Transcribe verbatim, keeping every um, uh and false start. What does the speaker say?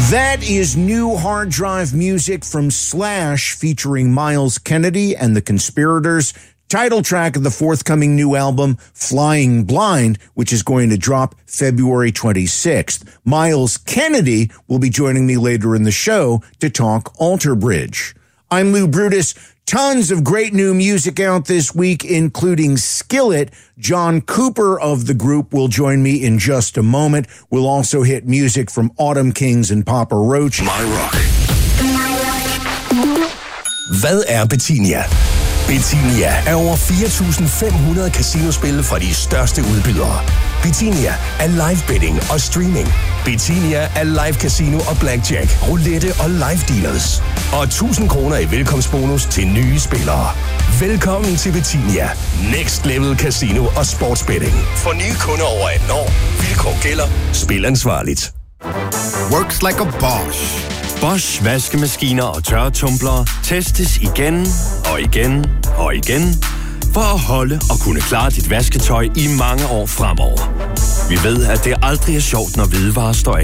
That is new hard drive music from Slash featuring Myles Kennedy and the Conspirators. Title track of the forthcoming new album, Flying Blind, which is going to drop February twenty-sixth. Myles Kennedy will be joining me later in the show to talk Alter Bridge. I'm Lou Brutus. Tons of great new music out this week, including Skillet. John Cooper of the group will join me in just a moment. We'll also hit music from Autumn Kings and Papa Roach. My Rock. Hvad er Betinia? Betinia er over fire tusind fem hundrede casinospil fra de største udbydere. Betinia er live betting og streaming. Betinia er live casino og blackjack, roulette og live dealers. Og tusind kroner i velkomstbonus til nye spillere. Velkommen til Betinia. Next level casino og sportsbetting. For nye kunder over atten år. Vilkår gælder. Spil ansvarligt. Works like a Bosch. Bosch vaskemaskiner og tørretumblere testes igen og igen og igen for at holde og kunne klare dit vasketøj i mange år fremover. Vi ved, at det aldrig er sjovt, når hvidevarer står af.